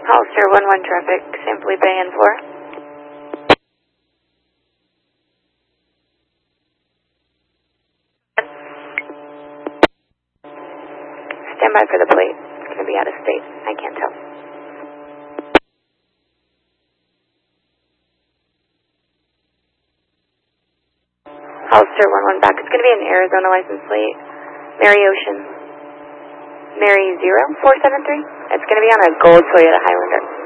Hollister 1-1 traffic, San Felipe and 4. Stand by for the plate. It's going to be out of state. I can't tell. Hollister 1-1 back. It's going to be an Arizona license plate. Mary Ocean. Mary 0473. It's going to be on a gold Toyota Highlander.